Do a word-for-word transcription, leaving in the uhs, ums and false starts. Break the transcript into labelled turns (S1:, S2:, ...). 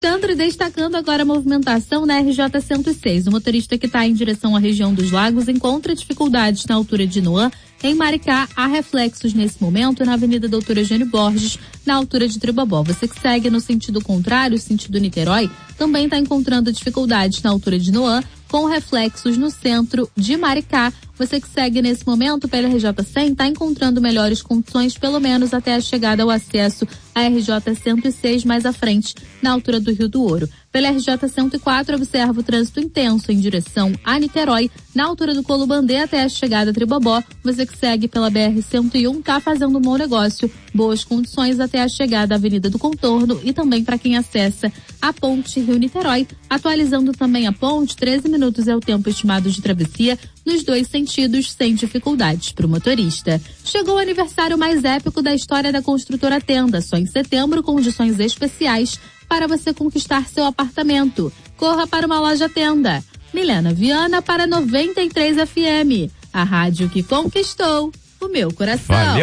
S1: Centro destacando agora a movimentação na R J cento e seis. O motorista que está em direção à região dos Lagos encontra dificuldades na altura de Noã. Em Maricá, há reflexos nesse momento na Avenida Doutor Eugênio Borges, na altura de Tribobó. Você que segue no sentido contrário, sentido Niterói, também está encontrando dificuldades na altura de Noã, com reflexos no centro de Maricá. Você que segue nesse momento pela R J cem está encontrando melhores condições, pelo menos até a chegada ao acesso à R J cento e seis, mais à frente, na altura do Rio do Ouro. Pela R J cento e quatro, observa o trânsito intenso em direção a Niterói, na altura do Colubandê até a chegada a Tribobó. Você que segue pela B R cento e um está fazendo um bom negócio, boas condições até a chegada à Avenida do Contorno e também para quem acessa a ponte Rio-Niterói. Atualizando também a ponte, treze minutos é o tempo estimado de travessia nos dois sentidos, sem dificuldades para o motorista. Chegou o aniversário mais épico da história da construtora Tenda. Só em setembro, condições especiais para você conquistar seu apartamento. Corra para uma loja Tenda. Milena Viana para noventa e três F M, a rádio que conquistou o meu coração. Valeu.